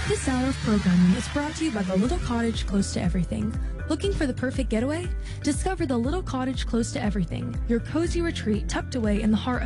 This hour of programming is brought to you by the Little Cottage close to everything. Looking for the perfect getaway? Discover the Little Cottage close to everything, your cozy retreat tucked away in the heart